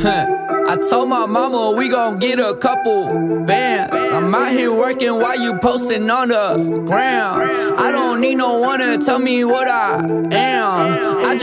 I told my mama we gon' get a couple bands. I'm out here working while you posting on the ground. I don't need no one to tell me what I am. I just